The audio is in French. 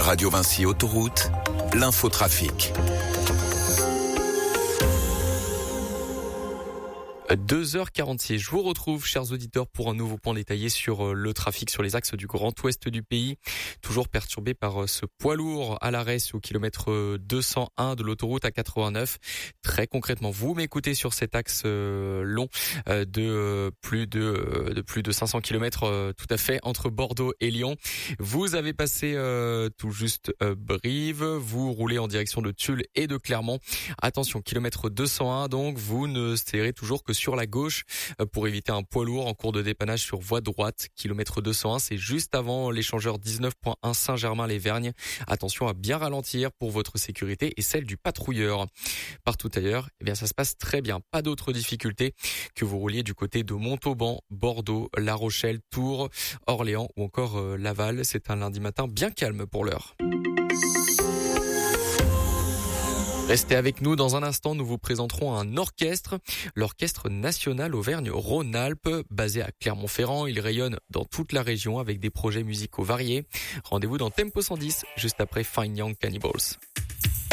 Radio Vinci Autoroute, l'infotrafic. 2h46, je vous retrouve, chers auditeurs, pour un nouveau point détaillé sur le trafic sur les axes du Grand Ouest du pays. Toujours perturbé par ce poids lourd à l'arrêt au kilomètre 201 de l'autoroute A89. Très concrètement, vous m'écoutez sur cet axe long de plus de 500 km tout à fait entre Bordeaux et Lyon. Vous avez passé tout juste Brive, vous roulez en direction de Tulle et de Clermont. Attention, kilomètre 201, donc vous ne serez toujours que sur la gauche pour éviter un poids lourd en cours de dépannage sur voie droite. Kilomètre 201, c'est juste avant l'échangeur 19.1 Saint-Germain-les-Vergnes. Attention à bien ralentir pour votre sécurité et celle du patrouilleur. Partout ailleurs, eh bien ça se passe très bien. Pas d'autres difficultés que vous rouliez du côté de Montauban, Bordeaux, La Rochelle, Tours, Orléans ou encore Laval. C'est un lundi matin bien calme pour l'heure. Restez avec nous, dans un instant, nous vous présenterons un orchestre, l'Orchestre National Auvergne-Rhône-Alpes, basé à Clermont-Ferrand. Il rayonne dans toute la région avec des projets musicaux variés. Rendez-vous dans Tempo 110, juste après Fine Young Cannibals.